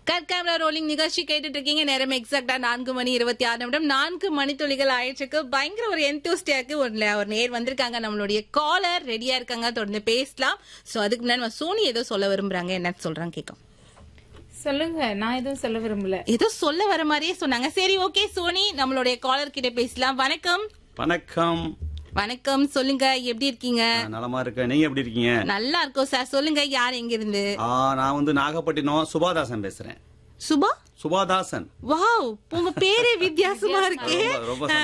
Cut camera rolling நிகழ்ச்சி கேட்டுட்டு இருக்கீங்க. நேரம் எக்ஸாக்டா 4:26 4 மணித்துளிகள் ஆயிடுச்சுக்கு. பயங்கர ஒரு எந்தூஸ்டியாக்கு ஒரு நேர் வந்திருக்காங்க. நம்மளுடைய காலர் ரெடியா இருக்காங்க. தொடர்ந்து பேசலாம். சோ அதுக்கு முன்னாடி நம்ம சோனி ஏதோ சொல்ல விரும்புறாங்க. என்ன சொல்றாங்க கேட்கும். சொல்லுங்க. நான் எதுவும் சொல்ல விரும்பல. ஏதோ சொல்ல வர மாதிரியே சொன்னாங்க. சரி, ஓகே சோனி, நம்மளுடைய காலர் கிட்ட பேசலாம். வணக்கம். வணக்கம். வணக்கம், சொல்லுங்க, எப்படி இருக்கீங்க? நலமா இருக்கேன். நீங்க எப்படி இருக்கீங்க? நல்லா இருக்கோம் சார். சொல்லுங்க, யார் எங்க இருந்து? நான் வந்து நாகப்பட்டினம் சுபாதாசன் பேசுறேன். சுபா? சுபாதாசன். வாவ், உங்க பேரே வித்தியாசமா இருக்கே. ரொம்ப